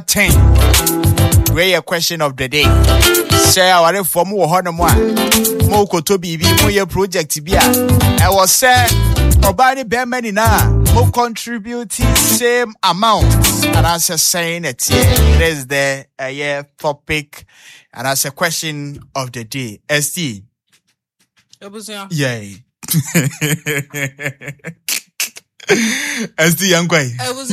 10. Where your question of the day. Share our form or Honamwa. Moko to be your project bia. I was say Obani Bearman na mo contribute same amount. And as saying it here, there's the topic and as a question of the day. ST. Yay. ST Yankwai. I was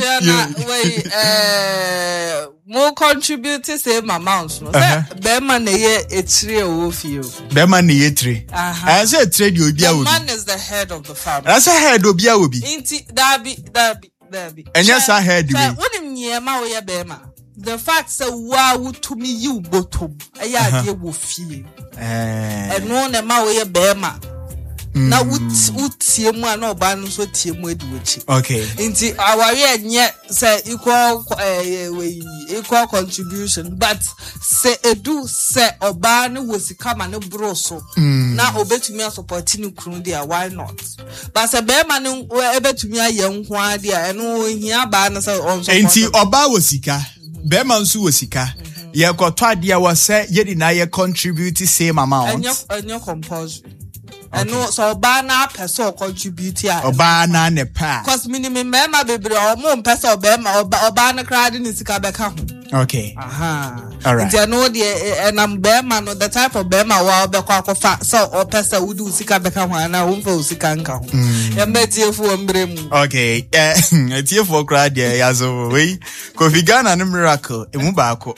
more contribute same amount. No, Bearman it's real feel. Bearman ye tree. I said trade you be. The man is the head of the family. That's a head of Biawobi. That be. And yes, I heard you. What in near my Bearman? The fact that wow to me you bottom. I will feel. And no, the Maui Bearman. Now, would see one or ban so team with which. Okay. Into our yet say equal contribution, but say a do say or ban was come and no broso. Now, obey to me as opportunity crundia, why not? But a bear man wherever to me a young one, dear, and no here banners on so. Ain't he Oba was sika? Bearman Su was sika. Ye got twadia was said, yet in I contribute the same amount. And your compulsory. And no, so Bana person contribute here. Obana ne pa. Cause minimum member baby or more person or Bana cried in his cabacam. Okay. All right. I know the and I'm Bema, no the type of Bema while the quack of fat so or person would do Sikabacam and I won't go Sikanka. And bet you for Mbrim. Okay. It's here for crowd, yeah, as away. Kofi Ghana and miracle in Mubako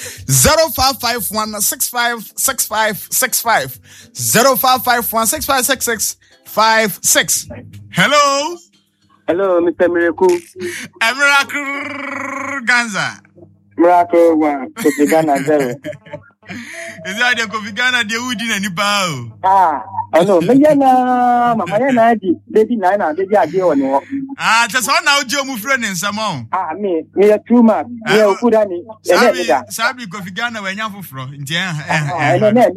0551656565 0551656656. Hello. Hello, Mr. Miracle. Miracle Ganza. Miracle one. Kofi Ghana 0. Is that the Kofi Ghana the Udin and Nipao? I know. Mayana, Mama, Baby Nana, Baby Adio. That's all now, Joe Mufren and Samon. Me a 2 months. Me a good ani. Sabi Kofi Ghana when you're from. I don't know.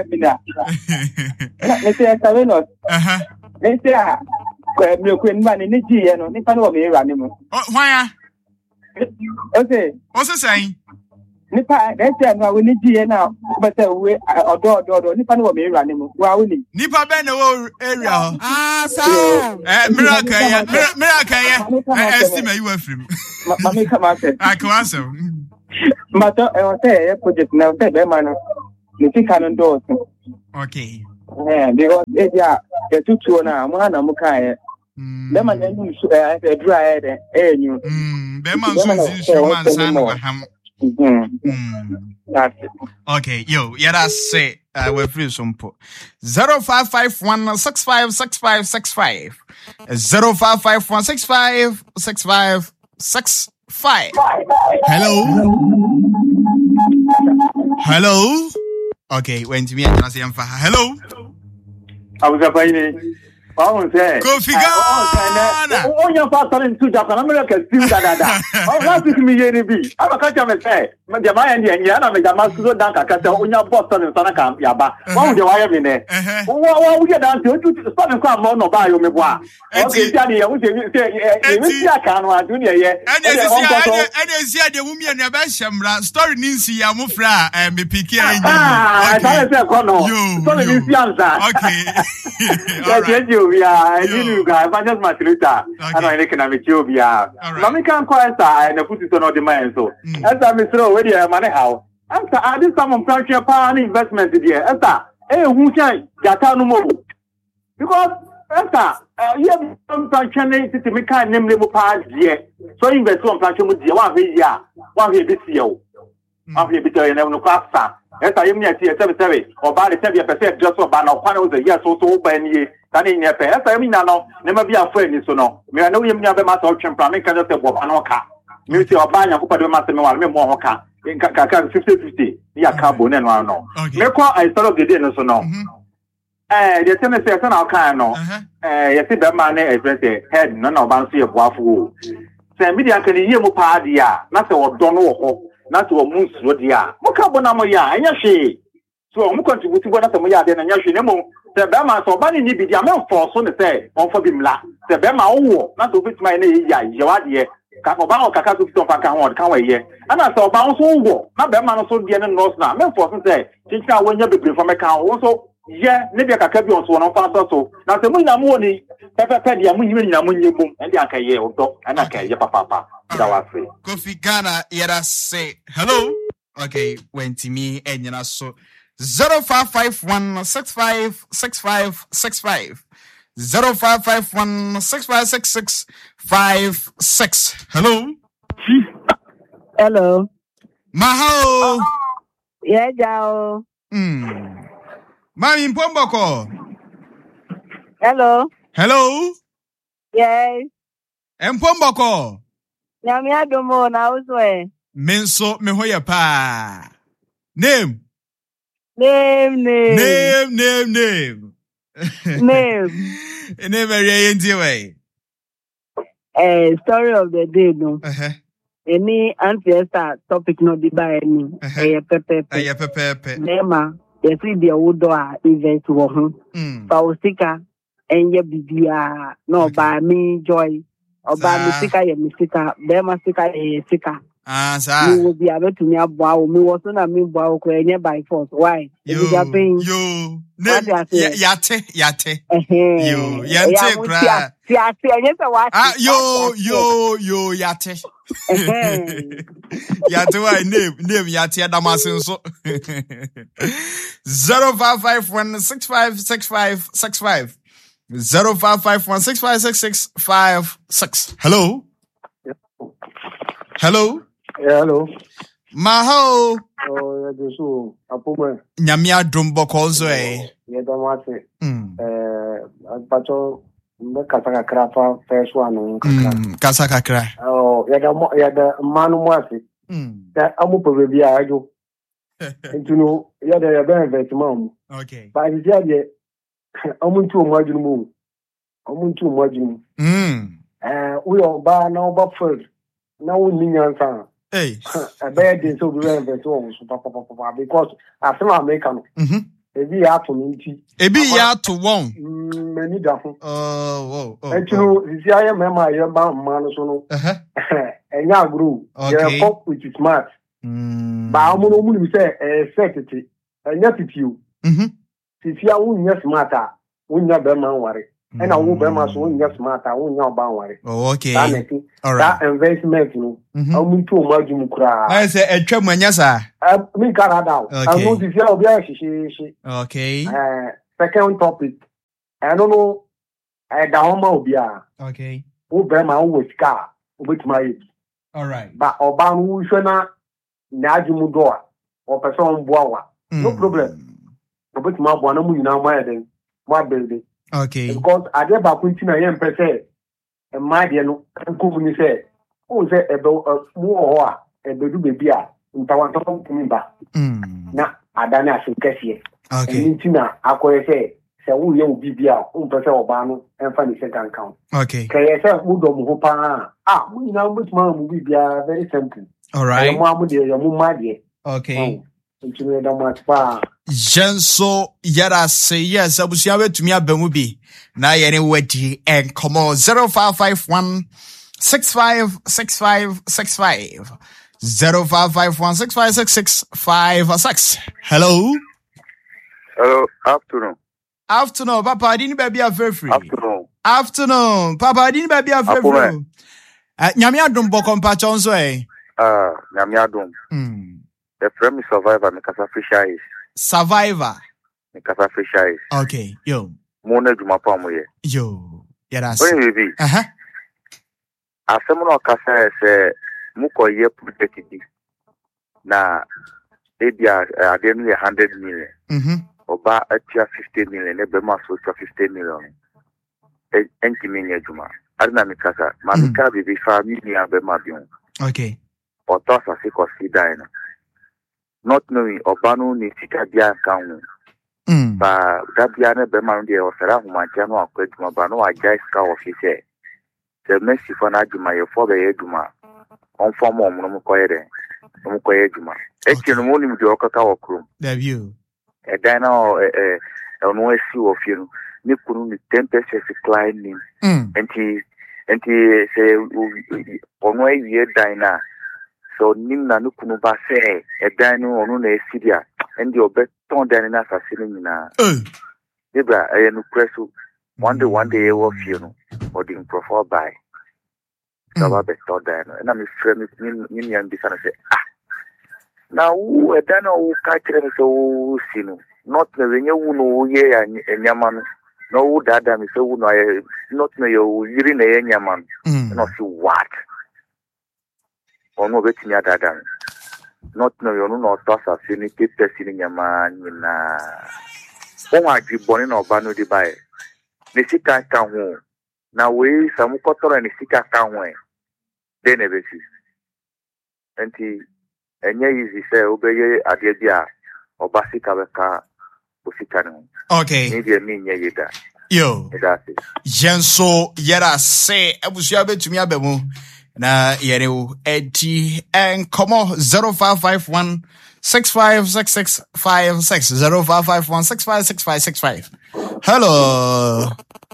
Mr. Savenos. Mr. Queen Man in the G and Nipan of me running. Why? Okay. What's the saying? Nipa, that's we need G now, but we are door, Nipan of me running. Wow, Nipa Ben area. So. Miracle, estimate you were from. Mammy, come out. I can answer. But I was there, put it now, say, man, you think I don't do. Okay. Yeah, because the 2 now, Mwana Mukai. Lemon, a dry air, you. That's it. Okay, yo, yeah, that's it. We're free some po 0551656565 0551656565. Hello. Okay, when to me and I say hello. I was a Kofi Ghana. Oh, your pastor in Japan, America, Dada. Oh, what is me, Yenny? I'm a catcher, say, Majama and Yana, Majama, Danka, on your Boston and Sanaka, Yaba. What would you have in there? What would you done to start and come on or buy you? Okay, Daddy, I would say, I can't do it. And I see the woman and the Basham story needs Yamufra and be picking. I okay. We are you guys, but just much later. I know economic you we are. Mammy can't quite and put it on the man. So, as I'm already a money how. After I did some pressure power investment here. After, who can get no more? Because after, you have some pressure to make kind name little parts here. So, invest one pressure with you 1 year, 1 year this year. 1 year between no class. As I am here, 7 or by the 7% just for ban of 1 year so open ye. In your pay, I mean, no, never be afraid, so no. Me, I know you never must option from make us a Wanoka. Music or buying a couple of master more in Kaka 50-50. Yeah, carbon and one no. Make I started the dinner so no. The tennis is an alcano. You see that man address a head, none of bouncy of waffle. Say, media can hear more pardia, not to don't know, not to a moose, what ya. Mokabonamo, and yashi. So, I'm contributing to one of the Moya and Yashinemo. The Bama so bani ni bi dia men for so ne say on for bimla the Bama wo na so bit my na ya yawadie Kakobao Kakasu Paka one can we here. And I saw bounce over. Not the man so dear and Rosna. Men for some say, Chinka when you be from a cow also. Yeah, maybe I can keep you on one of us also. Now the moon money, Pepper Penny, and when boom, and the Akaye or dog, and Akaye papa. That was free. Kofi Ghana, yet say hello. Okay, when to me and you know so 0551 656565 0551 656656. Hello. Hello. Mahao. Yeah, Jao. Mami Mpomboko. Hello. Hello. Yes. Mpomboko. Nyami adomo na uswe. Menso mehoya pa. Name. Name. Name very anyway. Story of the day no. Any ancestor topic no be by any. Pepe. Nema. You see the outdoor event wo ho. Faustika enye bibia no ba me joy. Oba misika ye misika. Bema sika ye sika. Sir. You will be able to me about me was not a me bow by force. Why? Yo. Yate. Yo, yate cry. Yo, yate. Yate, why name yate Damasin so 0551 656565 0551 656656. Hello. Yeah, hello. Maho. Oh, yeah, this is Apuma. Nyamia Dumbo Kozo. Yeah, don't want it. Pacho, Kasaka Krafa, first one. Kasaka Kra. Oh, yeah, the man who was it. That Amupa will be a go. And you know, yeah, they are very, very mom. Okay. But it's yeah, I'm too much move. I'm too much. We are bar now, but first. Now we need answer. Hey, a bad day so we went to because as an American, maybe you have to meet you have to one. Many different. Oh. And you know, this I am my man, so and now grew. Okay, pop which is smart. But I'm going to say a secretary, and yet it's you. If you are not smarter, we never man worry. And I will be my son, yes, matter, I won't know about it. Oh, okay. All right. That investment, I'm too much in cry. I say, a treble, yes, sir. Me Canada. I know this year, okay. Second topic. I don't know. I don't know. Okay. Who bear my own car with my age. All right. But Oban who should not Najimu door or person Boa. No problem. But my one, now my then, my building. Okay. Because I never continue I am per se. And my dear, no, company say, oh, say about more a baby baby in Tawanton to me back. Now, I don't know if you okay. And Tina, I could say, we young BBR, per Obano, and funny second count. Okay. Can I say, Udom Hopa? We know which man will be very simple. All right. Mamma, dear, your mumma, dear. Okay. You don't much far. Jenso yara say yes, abusiawe to me abemubi. Na yene wedi and come on 0551 656565 0551 656656. Hello. Hello, afternoon, Papa, I didn't be a very free. Afternoon, Papa, I didn't be a very free. Nyamia dumbo compachonzo Nyamia dum. The premise survivor, Mikasa Fisher is. Survivor. Mikasa Fisher is. Okay, yo. Mone Jumapamu. Yo. Yeah, when you be. As someone of Casa says, Muko ye protected. Na, maybe I didn't 100 million. Oba at 50 million, a Bema so 50 million. Empty million Juma. Adna Mikasa, Mamika be 5 million Bema Bion. Okay. Or toss a sick of Sidina. Not knowing Obano ni Sikadia account. But Gabiana Bemandia or Sarah Matiano or Quetmabano, I guess cow of his head. The Messi for Najuma, your father Eduma, on form of Nomukoede, Nomukoeduma. Actually, morning with your cacao crew. The view. A dino or a no issue of you, Nikun 10% declining, and he and he say, on my year diner. So Nimna Nukunuba say, a dino on a Sidia, and your best ton dining as a cinema. Nebra, I am Cresu. One day, I will feel or the profile by. So I bet diner, and I'm a friend with Minion Bissana say, now, a dino who catch them so sinu. Not the new ye and Yaman. No, that is so not no urine and Yaman. Not see what. Or no betting at that. Not no, you know, toss of any paper sitting a man in oh, I be born in Obano de Bay. The Sika can home. Now, we some cotton and the Sika can way. Then a basis. And he, and ye easy say, obey at the idea or Basika car. Okay. Yo. Jenso yera say abusua betumi abemu na yere edi enkomo 0551 656656 0551 656565. Hello.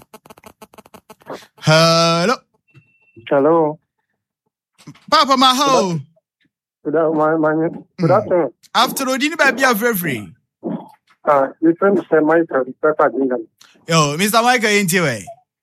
Papa Maho. Good afternoon. After Odini baby are very free. You friend Mr. Michael, Pepper Dingham. Yo, Mr. Michael, ain't you?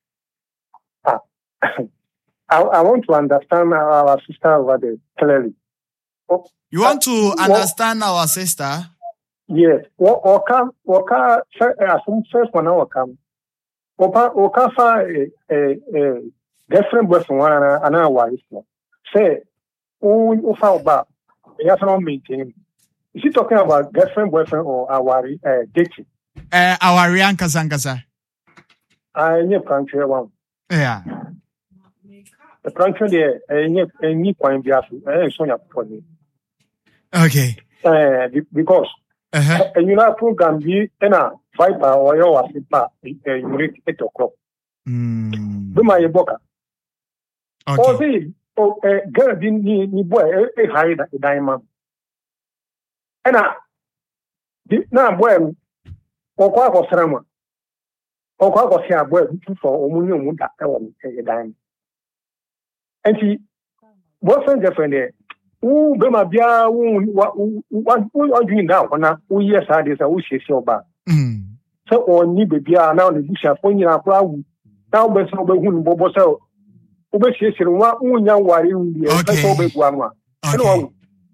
I want to understand our sister over there clearly. You want to understand our sister? Yes. Oka, first one, Oka. Oka, a different boyfriend, one another wife. Say, who found back? He has not maintained. Is he talking about girlfriend, boyfriend, or our dating? Our Riankasa. I need country one. Yeah. The country there, any point be asked, Sonia for me. Okay. Because you know, program be in a Viper or your Asipa, you reach 8 o'clock. Do my boka. Okay. Oh, girl, ni boy, a high diamond. And now, when Oka was Rama, Oka was here, boy, for Omunio Muda, a dime. And he wasn't different there. Who be my beer, what are doing now? Who yes, I is a wish so bad. So, on need be beer now, the bush are pointing out proud. Now, but so be whom Bobo so. Obesisi wa unya wari undi so be buama. Hello.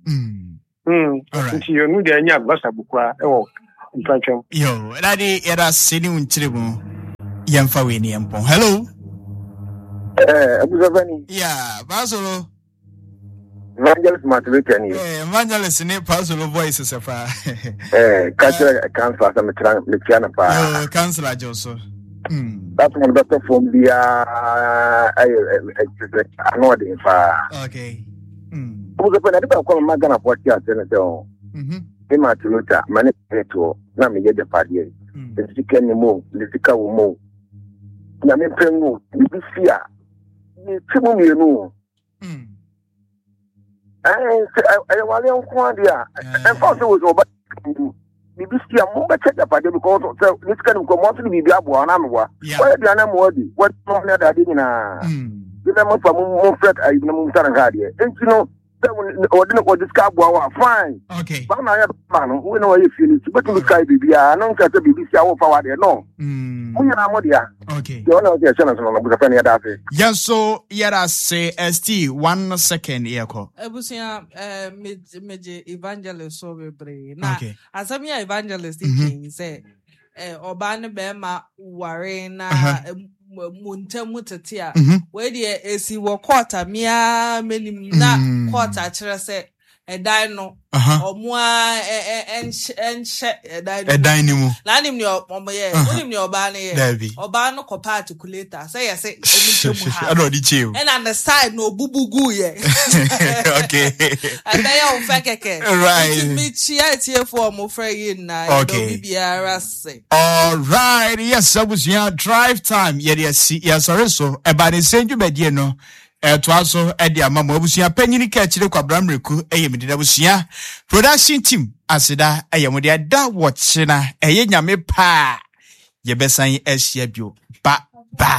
Nti you know dey anya gbasa bukwa e wo ntwantwem. Yo, daddy era sini unchirimu. Yemfa we ni empon. Hello. Abuzavani. Yeah, Basolo. Evangelist Matulekani. Evangelist ni Basolo voice sefa. Cultural council some Luciana pa. Yo, councilor Joso. That's one better from the annoying far. Okay. Who's a penalty of Magana for your senator? Matuluta, Manifesto, Nami Yeda Paddy, the Chicken move, the Sika will move. Yami Pengu, you fear. You know. I want to Quandia, and also was over. Maybe see a more check up because this kind of commodity be able to Anamwa. Why the Anamwadi? What from that I didn't remember from Mumfred, I know Mutanadia. And you know, or this car fine. Okay. But I have man who know you feel it, but you sky be I don't care to be our power there. No. Okay. You know, the channel on the penny at that. Yes, so yet say ST 1 second echo. Ebusia meje evangelist so bebre. Na asamia evangelist say obane bema ware na muntemu tetia we de esi wo quarter mia menim na quarter kire se edan no omua enche edan ni mu na nim ni omoye onim ni oba ne ye oba no kopa articulator say yes omuntemu ha I di chill and on the side no bubugu ye okay adaya o fekeke right me chia tie for mo frey na do bibiara say all right yes abusia drive time yes sorry so eba ne senju bedie no to also edi amamo abusia panyini ka chire kwa bramreku eyemide abusia production team asida eyemode ada watch na eye nyame pa ye besan ehia bio ba